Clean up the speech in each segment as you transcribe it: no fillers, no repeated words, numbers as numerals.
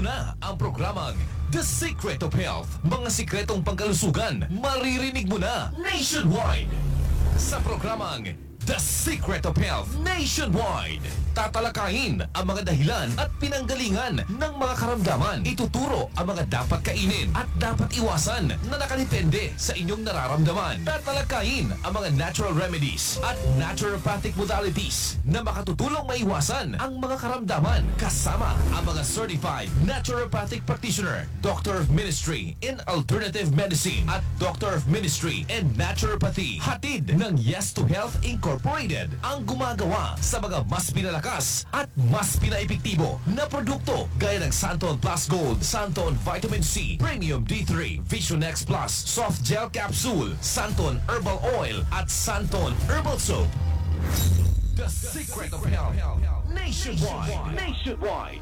na ang programang The Secret of Health. Mga sikretong pangkalusugan, maririnig mo na nationwide. Sa programang The Secret of Health Nationwide, tatalakayin ang mga dahilan at pinanggalingan ng mga karamdaman. Ituturo ang mga dapat kainin at dapat iwasan na nakadepende sa inyong nararamdaman. Tatalakayin ang mga natural remedies at naturopathic modalities na makatutulong maiwasan ang mga karamdaman. Kasama ang mga certified naturopathic practitioner, Doctor of Ministry in Alternative Medicine at Doctor of Ministry in Naturopathy. Hatid ng Yes to Health Incorporated ang gumagawa sa mga mas pinalakas at mas pinaepektibo na produkto gaya ng Santon Plus Gold, Santon Vitamin C, Premium D3, Vision X Plus, Soft Gel Capsule, Santon Herbal Oil at Santon Herbal Soap. The Secret of Health Nationwide.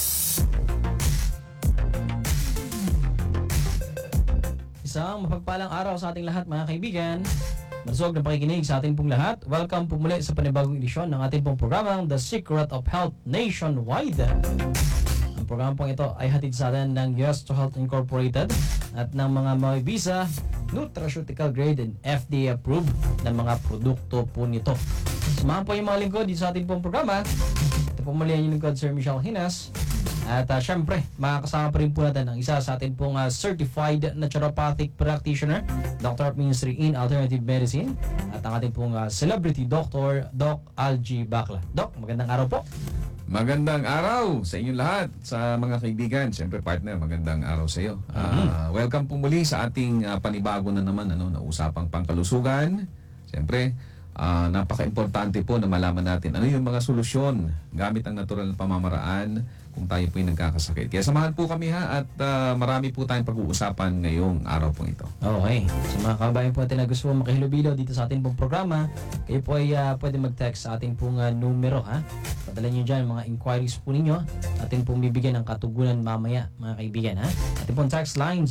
Isang mapagpalang araw sa ating lahat, mga kaibigan. Mansog na pakikinig sa ating pong lahat. Welcome po muli sa panibagong edisyon ng ating pong programang The Secret of Health Nationwide. Ang programa pong ito ay hatid sa atin ng Yes to Health Incorporated at ng mga may visa, nutraceutical grade and FDA approved na mga produkto po nito. Samahan po yung mga lingkod dito sa ating pong programa. Ito po muli ang yung lingkod, Sir Michelle Hinas. At syempre, makakasama pa rin po natin ang isa sa atin pong certified naturopathic practitioner, Doctor of Ministry in Alternative Medicine, at ang ating pong celebrity doctor, Doc Algie Bacla. Doc, magandang araw po. Magandang araw sa inyong lahat, sa mga kaibigan. Siyempre, partner, magandang araw sa iyo. Welcome po muli sa ating panibago na naman na usapang pangkalusugan. Siyempre, napaka-importante po na malaman natin ano yung mga solusyon gamit ang natural na pamamaraan kung tayo po yung nagkakasakit. Kaya samahan po kami at marami po tayong pag-uusapan ngayong araw po ito. Okay. Sa mga kabayan po natin na gusto po makihilubilo dito sa ating pong programa, kayo po ay pwede mag-text sa ating pong numero. Padala nyo dyan mga inquiries po ninyo. Atin pong bibigyan ng katugunan mamaya, mga kaibigan. Ating pong text line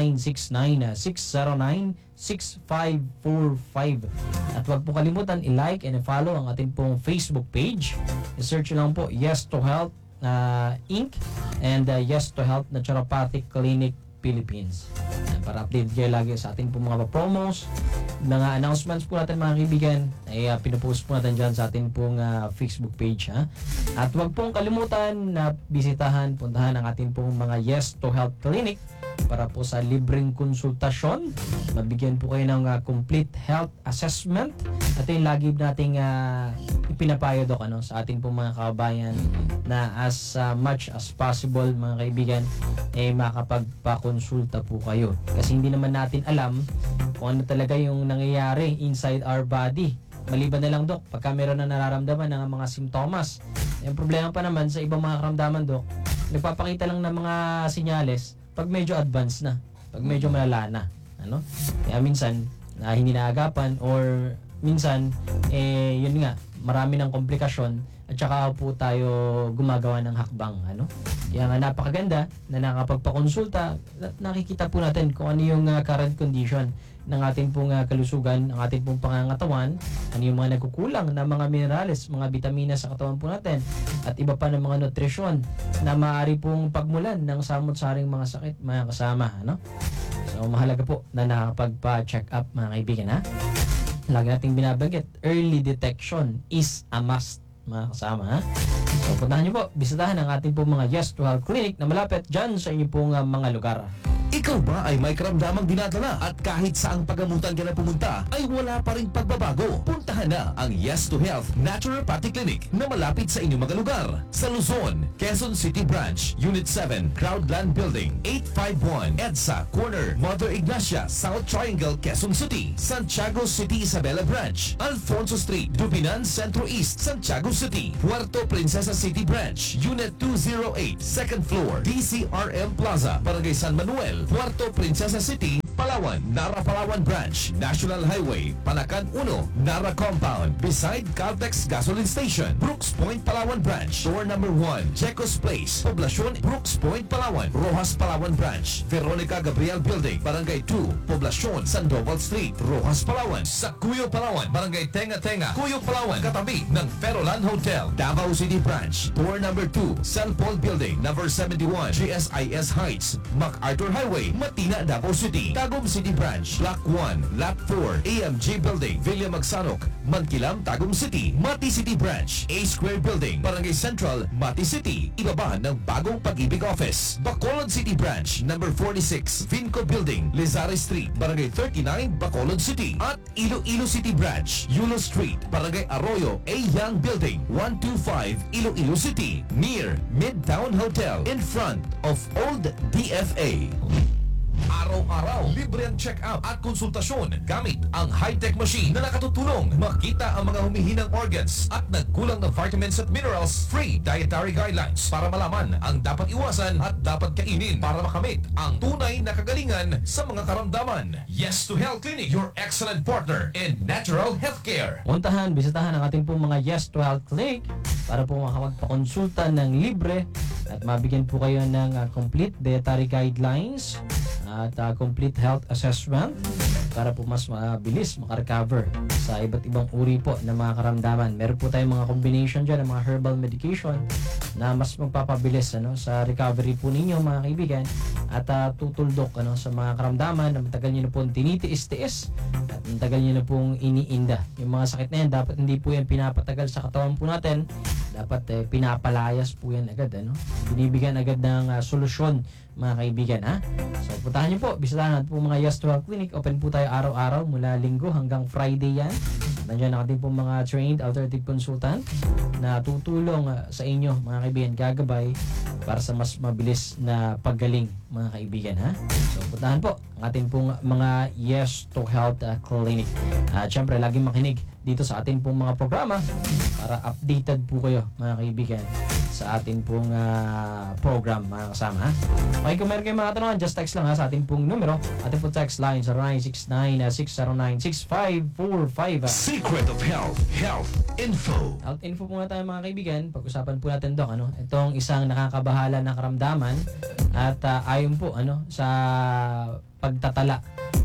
0969-609-6545. At huwag po kalimutan i-like and i-follow ang ating pong Facebook page. I-search lang po Yes to Health Inc. and Yes to Health Naturopathic Clinic Philippines. Para update kayo lagi sa ating pong mga promos, mga announcements po natin, mga kaibigan, ay pinupost po natin dyan sa ating pong Facebook page. At huwag pong kalimutan na bisitahan, puntahan ang ating pong mga Yes to Health Clinic para po sa libreng konsultasyon. Mabigyan po kayo ng complete health assessment. Ito yung lagi nating ipinapayo, Doc, sa ating pong mga kabayan na as much as possible, mga kaibigan, makapagpakonsulta po kayo. Kasi hindi naman natin alam kung ano talaga yung nangyayari inside our body. Maliban na lang, Doc, pagka meron na nararamdaman ng mga simptomas. Yung problema pa naman sa ibang mga karamdaman, Doc, nagpapakita lang ng mga sinyales pag medyo advanced na, pag medyo malala na. Kaya minsan, hindi naagapan or minsan, yun nga, marami ng komplikasyon at saka po tayo gumagawa ng hakbang. Kaya nga napakaganda na nakapagpakonsulta at nakikita po natin kung ano yung current condition ng ating pong kalusugan, ng ating pong pangangatawan, ano yung mga nagkukulang na mga minerales, mga vitamina sa katawan po natin, at iba pa ng mga nutrisyon na maaari pong pagmulan ng samot-saring mga sakit, mga kasama. So mahalaga po na nakapagpa-check up, mga kaibigan. Lagi nating binabanggit, early detection is a must, mga kasama. So puntahan nyo po, bisitahan ang ating pong mga Yes to Health Clinic na malapit dyan sa inyo pong mga lugar. Ikaw ba ay may karamdamang dinadala at kahit saang pagamutan ka na pumunta ay wala pa ring pagbabago? Puntahan na ang Yes to Health Naturopathic Clinic na malapit sa inyong mga lugar. Sa Luzon, Quezon City Branch, Unit 7, Crowdland Building, 851 EDSA Corner, Mother Ignacia, South Triangle, Quezon City. Santiago City Isabela Branch, Alfonso Street, Dubinan Centro East, Santiago City. Puerto Princesa City Branch, Unit 208, 2nd floor, DCRM Plaza, Barangay San Manuel, Puerto Princesa City, Palawan, Nara Palawan Branch, National Highway, Panakan 1, Nara Compound, beside Caltex Gasoline Station, Brooks Point, Palawan Branch, Store number 1, Jecos Place, Poblacion, Brooks Point, Palawan, Rojas Palawan Branch, Veronica Gabriel Building, Barangay 2, Poblacion, Sandoval Street, Rojas Palawan, sa Cuyo Palawan, Barangay Tenga Tenga, Cuyo Palawan, katabi ng Ferolan Hotel, Davao City Branch, Store number 2, San Paul Building, number 71, GSIS Heights, MacArthur Highway, Matina, Davao City, Tagum City Branch, Block 1, Lot 4, AMG Building, Villa Magsanok, Mankilam, Tagum City, Mati City Branch, A Square Building, Barangay Central, Mati City, ibaba ng bagong Pag-ibig Office, Bacolod City Branch, number 46, Vinco Building, Lizari Street, Barangay 39, Bacolod City, at Iloilo City Branch, Yulo Street, Barangay Arroyo, A Young Building, 125, Iloilo City, near Midtown Hotel, in front of Old DFA. Araw-araw, libre ang check-up at konsultasyon gamit ang high-tech machine na nakatutulong makita ang mga humihinang organs at nagkulang ng vitamins at minerals. Free dietary guidelines para malaman ang dapat iwasan at dapat kainin para makamit ang tunay na kagalingan sa mga karamdaman. Yes to Health Clinic, your excellent partner in natural healthcare. Puntahan, bisitahan ang ating pong mga Yes to Health Clinic para po makapagpakonsulta ng libre at mabigyan po kayo ng complete dietary guidelines at complete health assessment para po mas mabilis makarecover sa iba't ibang uri po ng mga karamdaman. Meron po tayong mga combination dyan ng mga herbal medication na mas magpapabilis sa recovery po ninyo mga kaibigan at tutuldok sa mga karamdaman na matagal nyo na pong tinitiis-tiis at matagal nyo na pong iniinda. Yung mga sakit na yan, dapat hindi po yan pinapatagal sa katawan po natin. Dapat pinapalayas po yan agad. Binibigyan agad ng solusyon mga kaibigan. So puntahan nyo po, bisitahan natin po mga Yes to Health Clinic. Open po tayo araw-araw mula Linggo hanggang Friday yan. Nandiyan ang ating po mga trained alternative consultant na tutulong sa inyo mga kaibigan, gagabay para sa mas mabilis na paggaling mga kaibigan. So puntahan po ang ating pong mga Yes to Health Clinic. At syempre laging makinig dito sa ating pong mga programa para updated po kayo mga kaibigan sa ating pong program mga kasama. Okay, kung meron kayong mga tanongan, just text lang sa ating pong numero. Ating pong text line sa 0969-609-6545. Secret of Health, Health Info. Health info po nga tayo mga kaibigan. Pag-usapan po natin, Doc, itong isang nakakabahala na karamdaman at ayon po sa pagtatala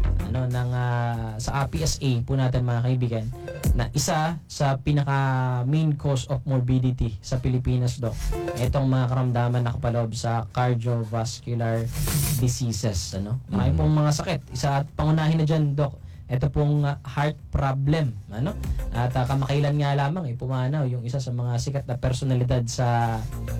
sa PSA po natin mga kaibigan na isa sa pinaka main cause of morbidity sa Pilipinas, Doc. Itong mga karamdaman na kapaloob sa cardiovascular diseases. May pong mga sakit. Isa at pangunahin na dyan, Doc, ito pong heart problem. At kamakailan nga lamang pumanaw yung isa sa mga sikat na personalidad sa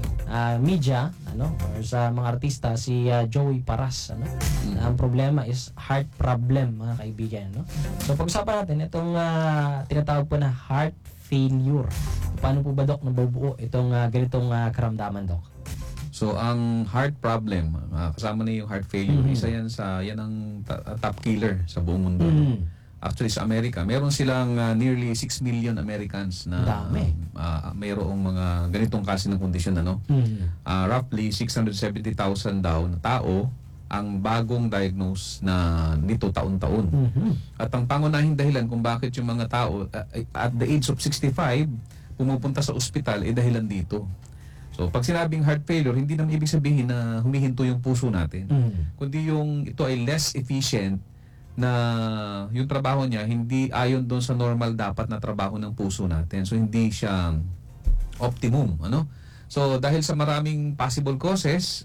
media or sa mga artista, si Joey Paras. Ang problema is heart problem mga kaibigan. So pag-usapan natin itong tinatawag po na heart failure. Paano po ba, Doc, nabubuo itong ganitong karamdaman, Doc? So ang heart problem, kasama na yung heart failure, isa yan ang top killer sa buong mundo. Actually sa Amerika, meron silang nearly 6 million Americans na mayroong mga ganitong klase ng kondisyon. Roughly 670,000 daw na tao ang bagong diagnose na nito taon-taon. At ang pangunahing dahilan kung bakit yung mga tao at the age of 65 pumupunta sa ospital dahilan dito. So, pag sinabing heart failure, hindi naman ibig sabihin na humihinto yung puso natin. Kundi yung ito ay less efficient na yung trabaho niya hindi ayon doon sa normal dapat na trabaho ng puso natin. So, hindi siya optimum. So, dahil sa maraming possible causes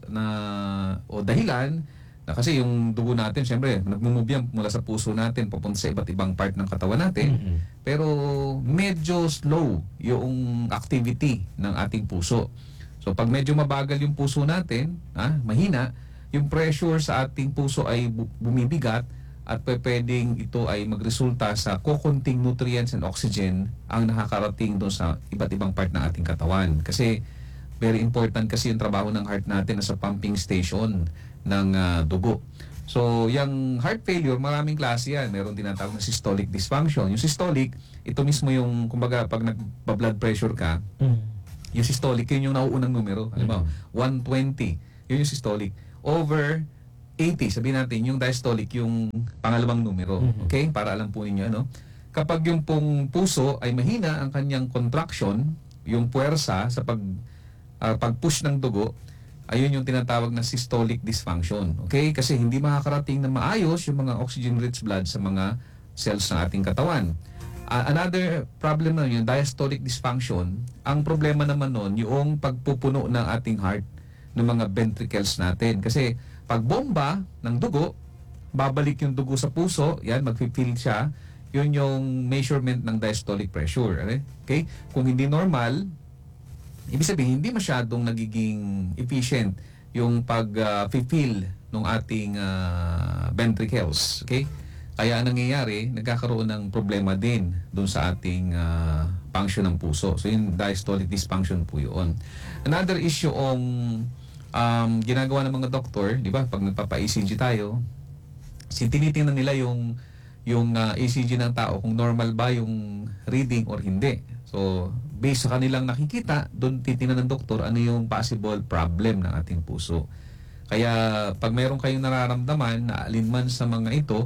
o dahilan, na kasi yung dugo natin, syempre, nagmumove yan mula sa puso natin papunta sa iba't ibang part ng katawan natin. Pero medyo slow yung activity ng ating puso. So pag medyo mabagal yung puso natin, mahina, yung pressure sa ating puso ay bumibigat at pwedeng ito ay magresulta sa kukunting nutrients and oxygen ang nakakarating doon sa iba't ibang part ng ating katawan. Kasi very important kasi yung trabaho ng heart natin sa pumping station ng dugo. So, yung heart failure, maraming klase yan. Meron tinatawag na systolic dysfunction. Yung systolic, ito mismo yung, kumbaga, pag nagpa-blood pressure ka, yung systolic, yun yung nauunang numero. Halimbawa, 120. Yun yung systolic. Over 80, sabihin natin, yung diastolic, yung pangalawang numero. Okay? Para alam po ninyo, ano? Kapag yung pong puso ay mahina ang kanyang contraction, yung puwersa sa pag-push ng dugo, ayun yung tinatawag na systolic dysfunction. Okay? Kasi hindi makakarating na maayos yung mga oxygen-rich blood sa mga cells ng ating katawan. Another problem na yung diastolic dysfunction, ang problema naman nun, yung pagpupuno ng ating heart ng mga ventricles natin. Kasi pag bomba ng dugo, babalik yung dugo sa puso, yan, mag-fill siya, yun yung measurement ng diastolic pressure. Okay? Kung hindi normal, ibig sabihin, hindi masyadong nagiging efficient yung pag-fill ng ating ventricles. Okay? Kaya ang nangyayari, nagkakaroon ng problema din doon sa ating function ng puso. So, yung diastolic dysfunction po yun. Another issue ginagawa ng mga doktor, di ba? Pag nagpapa-ECG tayo, tinitingnan nila yung ECG ng tao kung normal ba yung reading or hindi. So, based sa kanilang nakikita, doon titingnan ng doktor ano yung possible problem ng ating puso. Kaya pag mayroon kayong nararamdaman na alinman sa mga ito,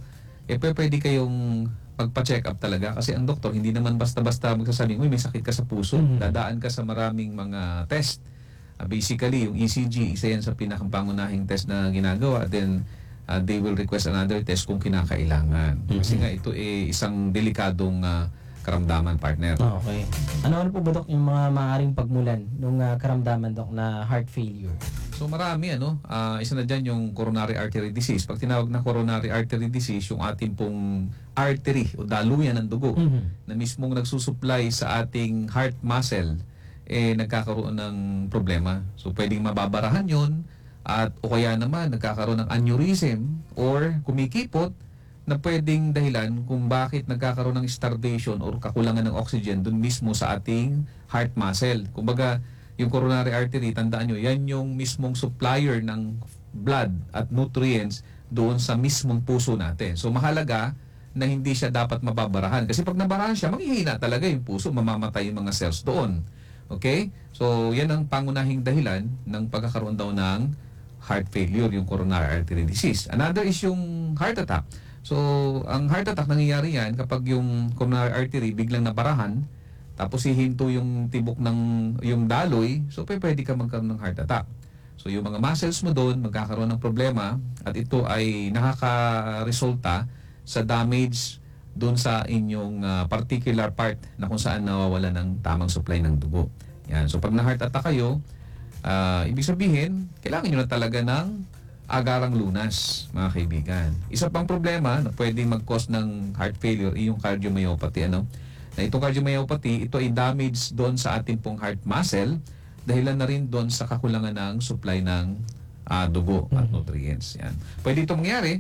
pwede kayong magpa-check up talaga kasi ang doktor hindi naman basta-basta magsasabi, "Uy, may sakit ka sa puso." Dadaan ka sa maraming mga test. Basically, yung ECG, isa yan sa pinakapangunahing test na ginagawa. Then, they will request another test kung kinakailangan. Kasi nga, ito isang delikadong karamdaman, partner. Okay. Ano po ba, Dok, yung mga maaaring pagmulan ng karamdaman, Dok, na heart failure? So, marami, isa na dyan yung coronary artery disease. Pag tinawag na coronary artery disease, yung ating pong artery o daluyan ng dugo na mismong nagsusupply sa ating heart muscle, nagkakaroon ng problema. So, pwedeng mababarahan yun at o kaya naman nagkakaroon ng aneurysm or kumikipot na pwedeng dahilan kung bakit nagkakaroon ng starvation or kakulangan ng oxygen dun mismo sa ating heart muscle. Kumbaga, yung coronary artery, tandaan nyo, yan yung mismong supplier ng blood at nutrients doon sa mismong puso natin. So, mahalaga na hindi siya dapat mababarahan. Kasi pag nabarahan siya, manghihina talaga yung puso, mamamatay yung mga cells doon. Okay? So, yan ang pangunahing dahilan ng pagkakaroon daw ng heart failure, yung coronary artery disease. Another is yung heart attack. So, ang heart attack nangyayari yan kapag yung coronary artery biglang nabarahan, tapos hihinto yung tibok ng yung daloy, so pwede ka magkaroon ng heart attack. So, yung mga muscles mo doon magkakaroon ng problema at ito ay nakaka-resulta sa damage doon sa inyong particular part na kung saan nawawala ng tamang supply ng dugo. Yan. So, pag na-heart attack kayo, ibig sabihin, kailangan nyo na talaga ng agarang lunas, mga kaibigan. Isa pang problema na pwedeng mag-cause ng heart failure ay yung cardiomyopathy. Na itong cardiomyopathy, ito ay damage doon sa ating pong heart muscle, dahilan na rin doon sa kakulangan ng supply ng dugo at nutrients. Yan. Pwede itong mangyari,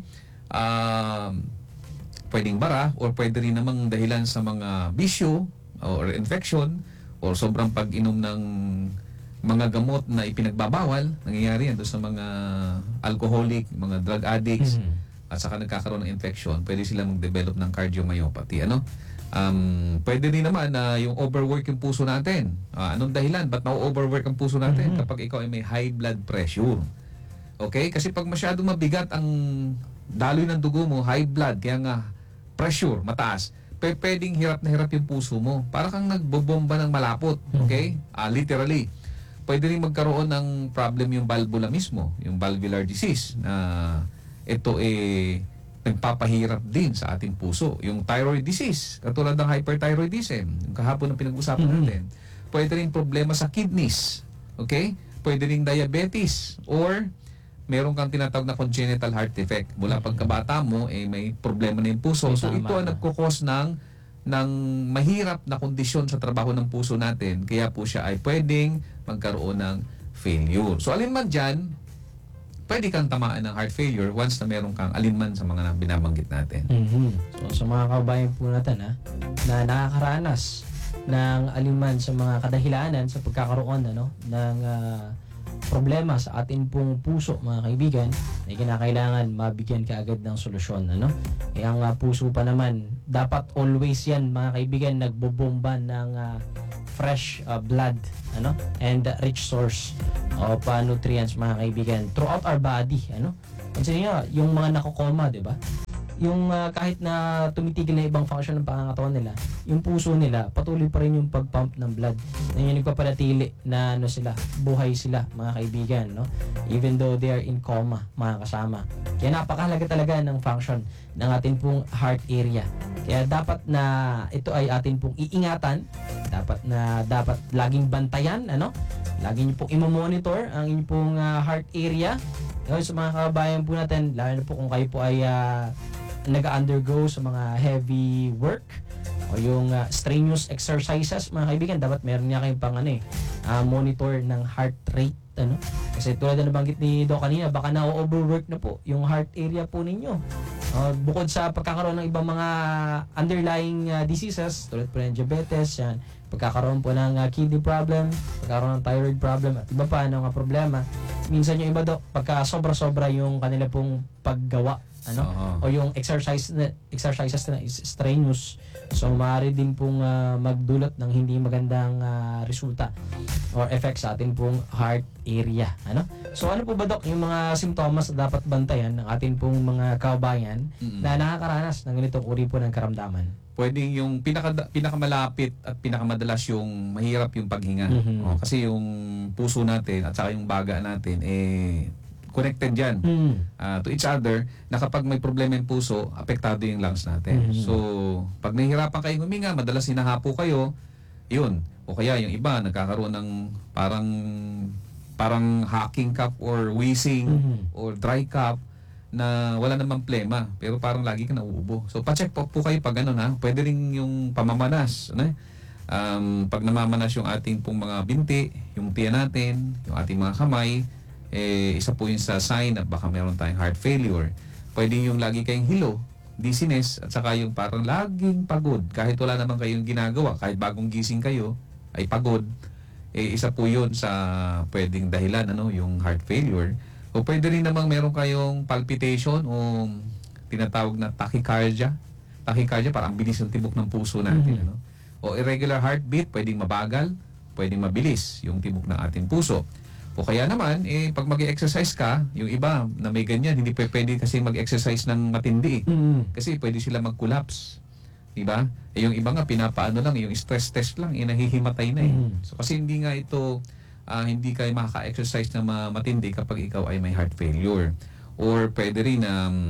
pwedeng bara or pwede rin namang dahilan sa mga bisyo or infection or sobrang pag-inom ng mga gamot na ipinagbabawal. Nangyayari yan doon sa mga alcoholic, mga drug addicts at saka nagkakaroon ng infection. Pwede sila mag-develop ng cardiomyopathy. Pwede rin naman na yung overwork yung puso natin. Anong dahilan? Ba't na-overwork ang puso natin? Kapag ikaw ay may high blood pressure. Okay? Kasi pag masyadong mabigat ang daloy ng dugo mo, high blood, kaya nga pressure, mataas, pwedeng hirap na hirap yung puso mo. Para kang nagbobomba ng malapot. Okay? Literally. Pwede rin magkaroon ng problem yung valvula mismo, yung valvular disease, na ito nagpapahirap din sa ating puso. Yung thyroid disease, katulad ng hyperthyroidism, yung kahapon na pinag-usapan natin. Pwede rin problema sa kidneys. Okay? Pwede rin diabetes or meron kang tinatawag na congenital heart defect. Mula pagkabata mo, may problema na yung puso. So, ito ang nagkukos ng mahirap na kondisyon sa trabaho ng puso natin. Kaya po siya ay pwedeng magkaroon ng failure. So, alinman dyan, pwede kang tamaan ng heart failure once na meron kang alinman sa mga binabanggit natin. So, sa mga kabayan po natin na nakakaranas ng alinman sa mga kadahilanan sa pagkakaroon ng problema sa atin pong puso, mga kaibigan, ay kinakailangan mabigyan ka agad ng solusyon. Kaya ang puso pa naman, dapat always yan, mga kaibigan, nagbobomba ng fresh blood and rich source of nutrients, mga kaibigan, throughout our body. Kasi nga, yung mga nakokoma, di ba? Yung kahit na tumitigil na ibang function ng pangangatawan nila, yung puso nila, patuloy pa rin yung pag-pump ng blood. Na yung nagpapanatili na ano sila, buhay sila, mga kaibigan, no? Even though they are in coma, mga kasama. Kaya napakahalaga talaga ng function ng ating pong heart area. Kaya dapat na ito ay atin pong iingatan, dapat laging bantayan, ano? Lagi niyo pong i-monitor ang inyong pong heart area. Yung sa mga kababayan po natin, lalo na po kung kayo po ay nag-undergo sa mga heavy work o yung strenuous exercises, mga kaibigan, dapat meron niya kayong pang monitor ng heart rate, ano? Kasi tulad na nabanggit ni Doc kanina, baka na-overwork na po yung heart area po ninyo. Bukod sa pagkakaroon ng ibang mga underlying diseases, tulad po ng diabetes, yan, pagkakaroon po ng kidney problem, pagkakaroon ng thyroid problem, at iba pa mga problema. Minsan yung iba, Doc, pagka sobra-sobra yung kanila pong paggawa, ano? O yung exercises na is strenuous. So, maaari din pong magdulot ng hindi magandang resulta or effect sa ating pong heart area. Ano? So, ano po ba, Doc, yung mga simptomas na dapat bantayan ng ating pong mga kababayan na nakakaranas ng ganitong uri po ng karamdaman? Pwede yung pinakamalapit at pinakamadalas yung mahirap yung paghinga. Kasi yung puso natin at saka yung baga natin, connected yan to each other, na kapag may problema yung puso, apektado yung lungs natin. So, pag nahihirapan kayong huminga, madalas hinahapo kayo, yun. O kaya yung iba, nagkakaroon ng parang hacking cough or wheezing or dry cough na wala namang plema, pero parang lagi ka nauubo. So, pa-check po kayo pag ano na, pwede rin yung pamamanas. Ano? Pag namamanas yung ating pong mga binti, yung tiyan natin, yung ating mga kamay, isa po yun sa sign na baka meron tayong heart failure. Pwede yung lagi kayong hilo, dizziness, at saka yung parang laging pagod. Kahit wala naman kayong ginagawa, kahit bagong gising kayo, ay pagod. Isa po yun sa pwedeng dahilan, ano, yung heart failure. O pwede rin namang meron kayong palpitation o tinatawag na tachycardia. Tachycardia, parang bilis yung tibok ng puso natin. Ano? O irregular heartbeat, pwedeng mabagal, pwedeng mabilis yung tibok ng ating puso. O kaya naman, pag mag-exercise ka, yung iba na may ganyan, hindi pwede kasi mag-exercise ng matindi. Kasi pwede sila mag-collapse. Diba? Yung iba nga, pinapaano lang, yung stress test lang, nahihimatay na . So kasi hindi nga ito, hindi kayo makaka-exercise na matindi kapag ikaw ay may heart failure. Or pwede rin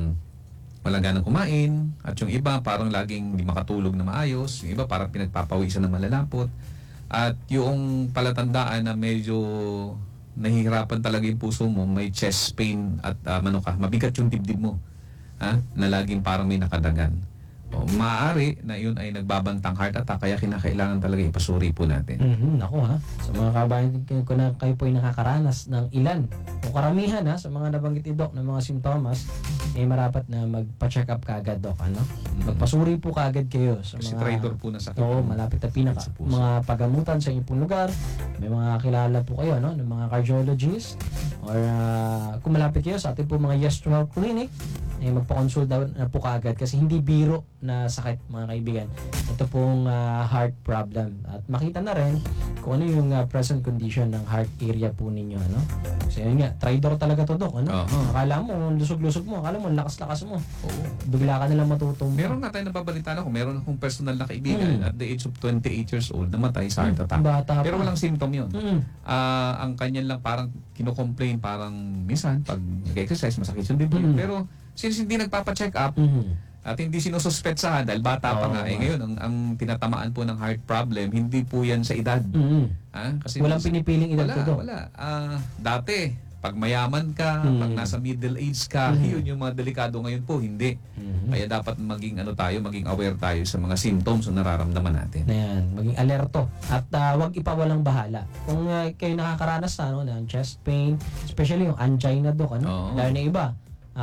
walang ganang kumain, at yung iba parang laging hindi makatulog na maayos, yung iba parang pinagpapawisan ng malalapot. At yung palatandaan na medyo nahihirapan talaga yung puso mo, may chest pain at mabigat yung dibdib mo, na laging parang may nakadagan. Maaari na yun ay nagbabantang heart attack, kaya kinakailangan talaga ipasuri po natin. Naku sa mga kabayan ko na kayo po ay nakakaranas ng ilan o karamihan sa mga nabanggit ni Doc ng mga simptomas, marapat na magpa-check up kaagad, Doc, ano? Magpasuri po kaagad kayo sa Kasi mga traitor po na sakit. Oo, malapit na pinaka mga pagamutan sa inyong pong lugar. May mga kilala po kayo, no, ng mga cardiologist, or kung malapit kayo sa ating po mga Yes to Health Clinic, magpa-consult na po kaagad, kasi hindi biro na sakit, mga kaibigan. Ito pong heart problem. At makita na rin kung ano yung present condition ng heart area po ninyo, ano? Kasi yun nga, traitor talaga to, Doc, ano? Akala mo, lusog-lusog mo, akala mo, lakas-lakas mo. Bigla ka nalang matutumba. Meron nga tayo nababalita na meron akong personal na kaibigan at the age of 28 years old, namatay sa heart attack. Bata Pero pa. walang symptom yun. Ang kanyan lang parang kino-complain, parang minsan pag nag-exercise masakit yung dibdib. Pero since hindi nagpapa-check up at hindi sinususpetsahan dahil bata pa nga, ngayon ang tinatamaan po ng heart problem, hindi po yan sa edad. Kasi Walang pinipiling edad to, Doc. Wala. Dati, pag mayaman ka, pag nasa middle age ka, yun yung mga delikado. Ngayon po, hindi. Kaya dapat maging maging aware tayo sa mga symptoms na nararamdaman natin. Ayan, maging alerto. At huwag ipawalang bahala. Kung kayo nakakaranas ng chest pain, especially yung angina, Doc, ano? Dahil na iba,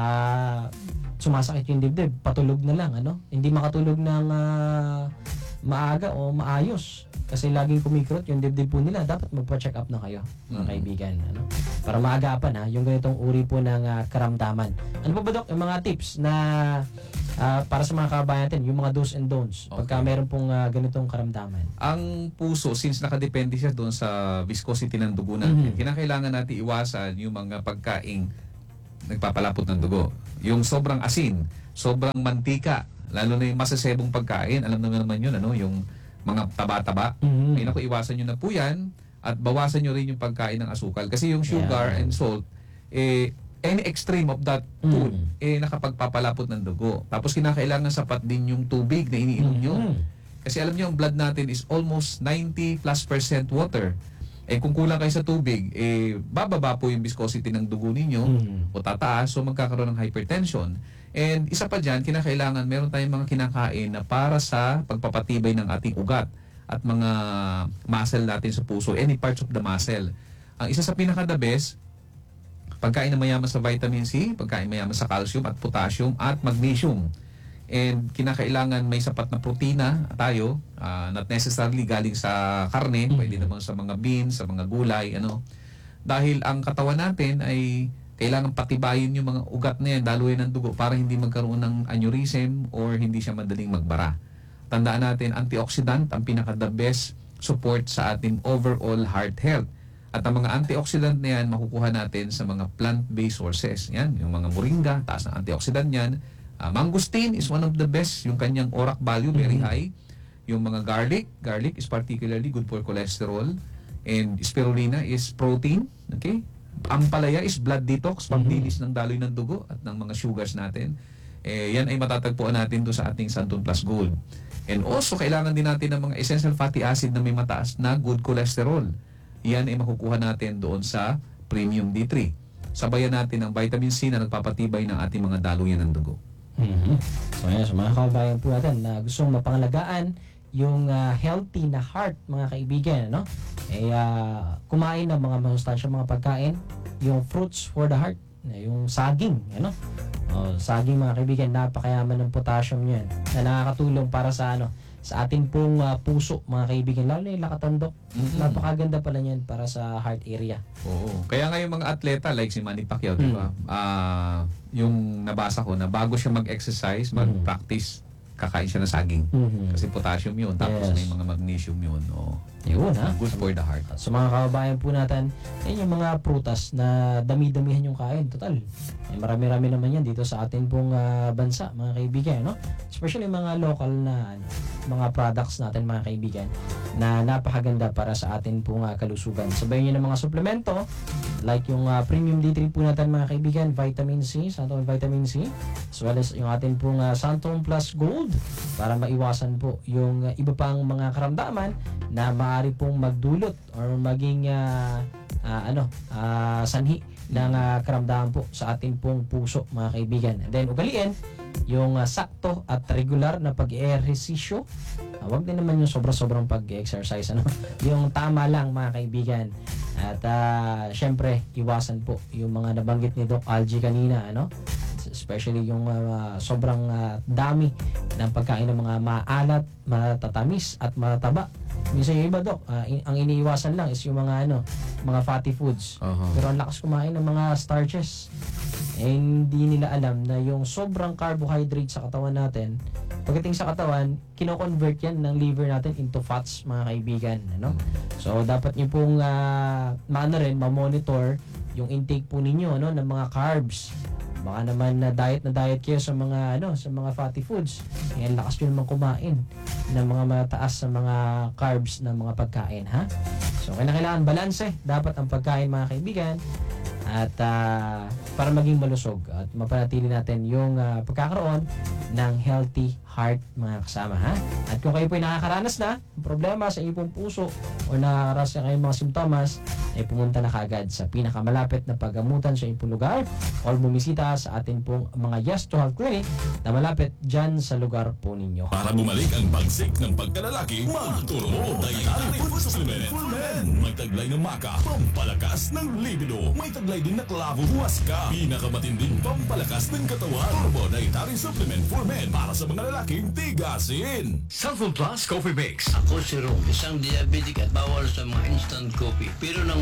sumasakit yung dibdib, patulog na lang, ano? Hindi makatulog ng maaga o maayos. Kasi laging kumikrot yung dibdib po nila. Dapat magpa-check up na kayo, mga kaibigan, ano? Para maagapan yung ganitong uri po ng karamdaman. Ano pa ba, Doc, yung mga tips na para sa mga kabayan natin, yung mga do's and don'ts pagka meron pong ganitong karamdaman? Ang puso, since nakadepende siya doon sa viscosity ng dugo natin, kinakailangan natin iwasan yung mga pagkaing nagpapalapot ng dugo. Yung sobrang asin, sobrang mantika, lalo na yung masasebong pagkain, alam naman yun, ano, yung mga taba-taba. Ay naku, iwasan nyo na po yan at bawasan nyo rin yung pagkain ng asukal. Kasi yung sugar and salt, any extreme of that food, nakapagpapalapot ng dugo. Tapos kinakailangan sapat din yung tubig na iniinom nyo. Kasi alam nyo, ang blood natin is almost 90+% water. Kung kulang kayo sa tubig, bababa po yung viscosity ng dugo ninyo o tataas, so magkakaroon ng hypertension. And isa pa dyan, kinakailangan meron tayong mga kinakain na para sa pagpapatibay ng ating ugat at mga muscle natin sa puso, any parts of the muscle. Ang isa sa pinaka-the best, pagkain na mayaman sa vitamin C, pagkain mayaman sa calcium at potassium at magnesium. And kinakailangan may sapat na protina tayo, not necessarily galing sa karne, pwede naman sa mga beans, sa mga gulay, ano. Dahil ang katawan natin ay kailangan patibayin yung mga ugat na yan, daluyan ng dugo para hindi magkaroon ng aneurysm or hindi siya madaling magbara. Tandaan natin, antioxidant ang pinaka-the best support sa ating overall heart health. At ang mga antioxidant na yan, makukuha natin sa mga plant-based sources. Yan, yung mga moringa, taas ng antioxidant yan. Mangosteen is one of the best, yung kanyang ORAC value, very high. Yung mga garlic is particularly good for cholesterol. And spirulina is protein, okay? Ampalaya is blood detox, pagdilis ng daloy ng dugo at ng mga sugars natin. Yan ay matatagpuan natin do sa ating Santon Plus Gold. And also, kailangan din natin ng mga essential fatty acid na may mataas na good cholesterol. Yan ay makukuha natin doon sa Premium D3. Sabayan natin ang vitamin C na nagpapatibay ng ating mga daluyan ng dugo. So ayan, sa mga kababayan po natin na gustong mapangalagaan yung healthy na heart, mga kaibigan, no? Kumain ng mga masustansya, mga pagkain, yung fruits for the heart, yung saging, ano? Saging, mga kaibigan, napakayaman ng potassium yan na nakakatulong para sa sa ating pong puso, mga kaibigan, lalo na yung lakatandok. Napakaganda pala niyan para sa heart area. Oo. Kaya nga yung mga atleta like si Manny Pacquiao, di ba? Yung nabasa ko na bago siya mag-exercise, mag-practice, kakain siya ng saging. Kasi potassium yun, tapos may mga magnesium yun. Yun, ha? Good for the heart. So mga kababayan po natin, yan yung mga prutas na dami-damihan yung kain. Total, marami-rami naman yan dito sa atin pong bansa, mga kaibigan, no? Especially mga local na mga products natin, mga kaibigan, na napakaganda para sa atin pong kalusugan. Sabayin nyo ng mga suplemento, like yung Premium D3 po natin, mga kaibigan, vitamin C, Santon vitamin C, as well as yung atin pong Santon Plus Gold, para maiwasan po yung iba pang mga karamdaman na maaari pong magdulot or maging sanhi ng karamdaman po sa ating pong puso, mga kaibigan. And then ugaliin yung sakto at regular na pag-ehersisyo. Huwag din naman yung sobra-sobrang pag-exercise, ano? Yung tama lang, mga kaibigan. At syempre, iwasan po yung mga nabanggit ni Doc Algie kanina, ano? Especially yung sobrang dami ng pagkain ng mga maalat, matatamis at mataba. Minsan yung iba, Doc, ang iniiwasan lang is yung mga mga fatty foods. Pero ang lakas kumain ng mga starches. Hindi nila alam na yung sobrang carbohydrate sa katawan natin, pagdating sa katawan, kino-convert yan ng liver natin into fats, mga kaibigan, ano? So dapat niyo pong ma-monitor yung intake po ninyo, ng mga carbs. Baka naman na diet kayo sa mga sa mga fatty foods. Kaya lakas nyo naman kumain ng mga mataas sa mga carbs na mga pagkain, ha? So kailangan balanse dapat ang pagkain, mga kaibigan, at para maging malusog at mapanatili natin yung pagkakaroon ng healthy heart, mga kasama, ha? At kung kayo po ay nakakaranas na ng problema sa inyong puso o nakakaranas na kayong mga simptomas, ay pumunta na kaagad sa pinakamalapit na paggamutan sa inyong lugar o bumisita sa atin pong mga Yes to Health Clinic na malapit dyan sa lugar po ninyo. Para bumalik ang bagsik ng pagkalalaki, magturo Dietary Food Supplement for Men. May taglay ng maka, pampalakas ng libido. May taglay din na klavo huwaska, pinakamatinding pampalakas ng katawan. Turbo Dietary Supplement for Men para sa mga lalaking tigasin. Santon Plus Coffee Mix. Ako si Rom, isang diabetic at bawal sa mga instant coffee. Pero nang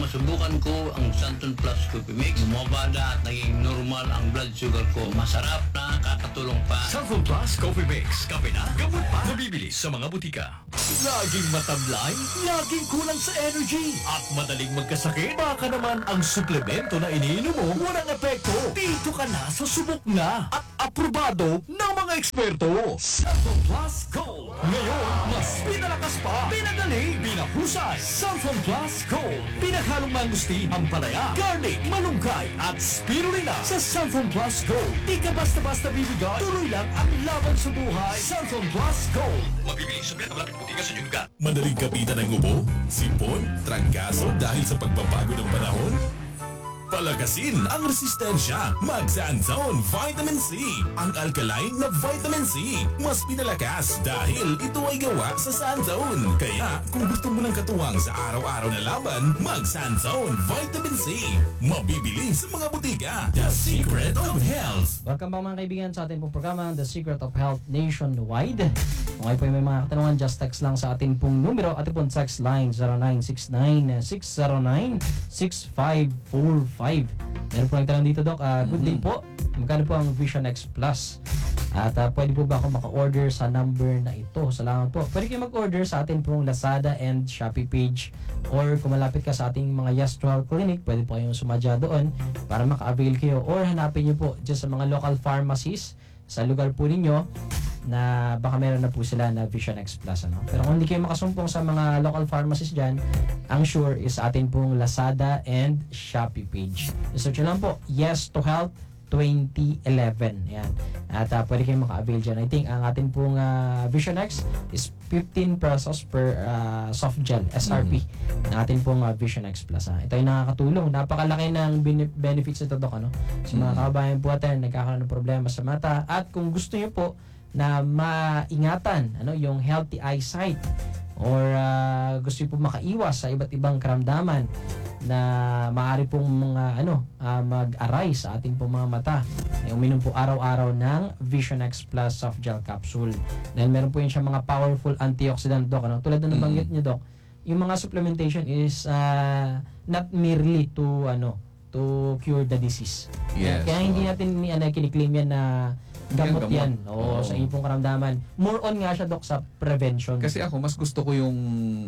masubukan ko ang Santon Plus Coffee Mix, bumabada at naging normal ang blood sugar ko. Masarap, nakakatulong pa. Sanfon Plus Coffee Mix. Kape na, gamot pa. Nabibili sa mga butika. Laging matablay, laging kulang sa energy, at madaling magkasakit. Baka naman ang suplemento na iniinom mo walang epekto. Dito ka na sa subok na at aprobado ng mga eksperto. Sanfon Plus Gold. Ngayon, mas pinalakas pa, pinagaling, pinahusay. Sanfon Plus Gold. Pinaghalong mangustin, ampalaya, garlic, malunggay, at spirulina sa Sanfon Plus Gold. Di ka basta-basta bibigay, tuloy lang ang laban sa buhay. Sanfon Plus Gold. Mabibili sa pinakamalapit butika sa inyong lugar. Madaling kapitan ng ubo, sipon, trangkaso dahil sa pagbabago ng panahon? Palakasin ang resistensya. Mag-Sanzone Vitamin C. Ang alkaline na vitamin C. Mas pinalakas dahil ito ay gawa sa Sanzone. Kaya kung gusto mo ng katuwang sa araw-araw na laban, mag-Sanzone Vitamin C. Mabibili sa mga butika. The Secret of Health. Welcome back mga kaibigan sa ating pong programa, The Secret of Health Nationwide. Kung kayo po may mga katanungan, just text lang sa ating pong numero. Ating pong text line 0969-609-6545. Meron po lang tanong dito, Doc. Good day po. Magkano po ang Vision X Plus? At pwede po ba ako maka-order sa number na ito? Salamat po. Pwede kayo mag-order sa ating pong Lazada and Shopee page. Or kung malapit ka sa ating mga Yes to Health Clinic, pwede po kayong sumadya doon para maka-avail kayo. Or hanapin nyo po dyan sa mga local pharmacies sa lugar po ninyo na baka meron na po sila na Vision X Plus. Ano? Pero kung hindi kayo makasumpong sa mga local pharmacies dyan, ang sure is atin pong Lazada and Shopee page. Search nyo lang po, Yes to Health 2011. Yan. At pwede kayong maka-avail dyan. I think ang atin pong Vision X is 15 pesos per soft gel, SRP, ng atin pong Vision X Plus. Ito ay nakakatulong. Napakalaki ng benefits nito, Doc. Ano? Sa mga kababayan po natin, nagkakaroon ng problema sa mata. At kung gusto nyo po na maingatan yung healthy eyesight or gusto niyo po makaiwas sa iba't ibang karamdaman na maaari pong mga mag-arise sa ating pong mga mata, uminom po araw-araw ng Vision X Plus soft gel capsule. Dahil meron po yun siya mga powerful antioxidant, Doc. Tulad na nabanggit niyo, Doc, yung mga supplementation is not merely to cure the disease. Yes. Kaya hindi natin kiniklaim yan na gamot yan. Oo. Sa inyong pong karamdaman. More on nga siya, Doc, sa prevention. Kasi ako, mas gusto ko yung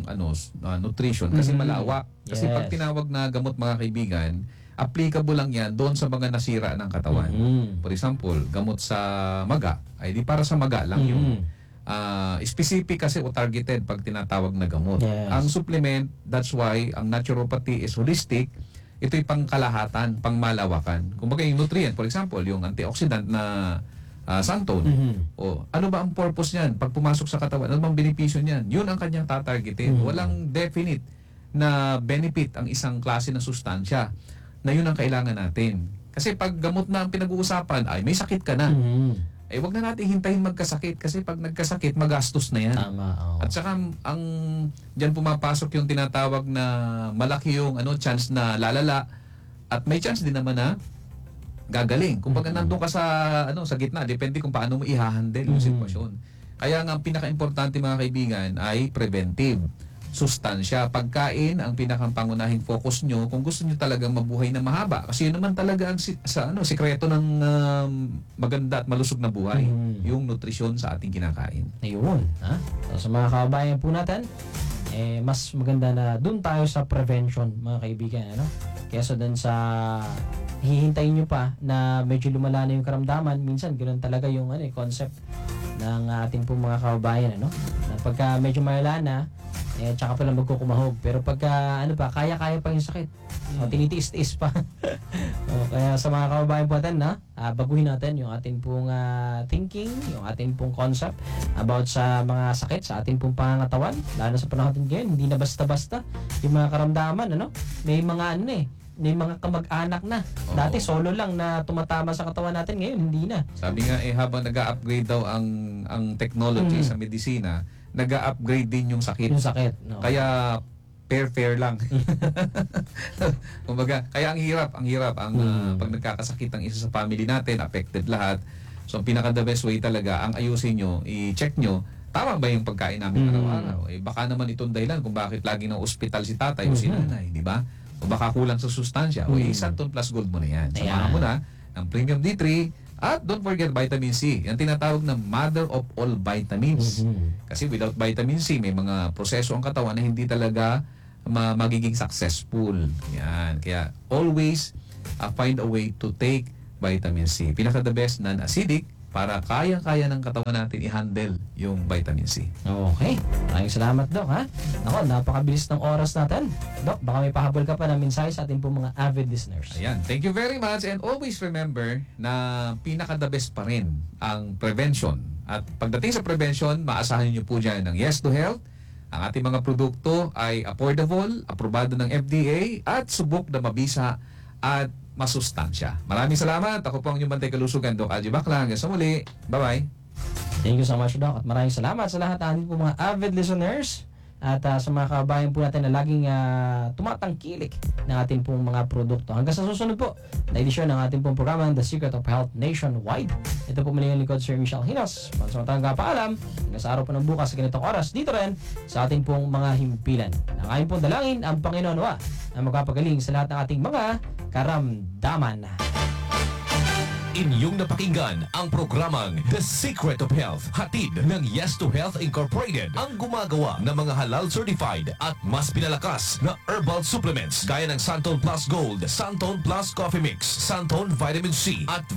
nutrition kasi malawak. Kasi Yes. pag tinawag na gamot, mga kaibigan, applicable lang yan doon sa mga nasira ng katawan. For example, gamot sa maga, ay di para sa maga lang yun. Specific kasi o targeted pag tinatawag na gamot. Yes. Ang supplement, that's why ang naturopathy is holistic. Ito'y pangkalahatan, pangmalawakan. Kumbaga yung nutrient, for example, yung antioxidant na Santone. O, ano ba ang purpose niyan? Pag pumasok sa katawan, ano bang benepisyo niyan? Yun ang kanyang tatargetin. Walang definite na benefit ang isang klase ng sustansya na yun ang kailangan natin. Kasi pag gamot na ang pinag-uusapan, ay may sakit ka na. Wag na natin hintayin magkasakit kasi pag nagkasakit, magastos na yan. Tama. Oh. At saka diyan pumapasok yung tinatawag na malaki yung chance na lalala at may chance din naman na gagaling. Kung pag nandun ka sa gitna, depende kung paano mo i-handle yung sitwasyon. Kaya nga ang pinaka-importante, mga kaibigan, ay preventive. Sustansya, pagkain ang pinakang-pangunahing focus nyo kung gusto nyo talagang mabuhay na mahaba. Kasi yun naman talaga ang sikreto ng maganda at malusog na buhay. Yung nutrisyon sa ating kinakain. Ayun. So, sa mga kababayan po natin, mas maganda na dun tayo sa prevention, mga kaibigan. Kesa dun sa hihintayin nyo pa na medyo lumala na yung karamdaman. Minsan, ganoon talaga yung concept ng ating pong mga kababayan. Na pagka medyo malala na, tsaka pala magkukumahog. Pero pagka kaya-kaya pa yung sakit. Tinitiis-tiis pa. Kaya sa mga kababayan po natin, baguhin natin yung ating pong thinking, yung ating pong concept about sa mga sakit, sa ating pong pangangatawan. Lalo sa panahon natin ngayon, hindi na basta-basta yung mga karamdaman. May mga may mga kamag-anak na. Dati solo lang na tumatama sa katawan natin, ngayon hindi na. Sabi nga habang nag-upgrade daw ang technology sa medisina, nag-upgrade din yung sakit. Yung sakit. No. Kaya fair lang. Kumbaga, kaya ang hirap pag nagkakasakit ang isa sa family natin, affected lahat. So ang pinaka the best way talaga, ang ayusin nyo, i-check nyo, tama ba yung pagkain namin araw-araw? Baka naman itong dahilan kung bakit lagi ng ospital si tatay o si nanay, di ba? o baka kulang sa sustansya, o Santon Plus Gold mo na yan. Samahan Ayan. mo na ang Premium D3 at don't forget vitamin C. Yan tinatawag na mother of all vitamins. Kasi without vitamin C, may mga proseso ang katawan na hindi talaga magiging successful. Yan. Kaya always find a way to take vitamin C. Pinaka the best, non-acidic, para kaya-kaya ng katawan natin i-handle yung vitamin C. Okay. Maraming salamat, Doc, ha? Ako, napakabilis ng oras natin. Doc, baka may pahabol ka pa na mensahe sa ating pong mga avid listeners. Ayan. Thank you very much, and always remember na pinaka-the best pa rin ang prevention. At pagdating sa prevention, maasahan niyo po dyan ng Yes to Health. Ang ating mga produkto ay affordable, aprobado ng FDA, at subok na mabisa at masustansya. Maraming salamat. Ako po ang inyong bantay kalusugan, Doc Algie Bacla. Hanggang sa muli. Bye-bye. Thank you so much, Doc. At maraming salamat sa lahat ng ating po mga avid listeners at sa mga kabayan po natin na laging tumatangkilik ng ating pong mga produkto. Hanggang sa susunod po na edisyon ng ating pong programa, The Secret of Health Nationwide. Ito po muli yung likod, Sir Michelle Hinos. Pansamantalang kapaalam, hanggang sa araw po ng bukas sa ganitong oras, dito rin sa ating pong mga himpilan. Ang aking pong dalangin, ang Panginoon wa na magpapagaling sa lahat ng ating mga karamdaman. Inyong napakinggan ang programang The Secret of Health, hatid ng Yes to Health Incorporated, ang gumagawa ng mga halal certified at mas pinalakas na herbal supplements gaya ng Santon Plus Gold, Santon Plus Coffee Mix, Santon Vitamin C at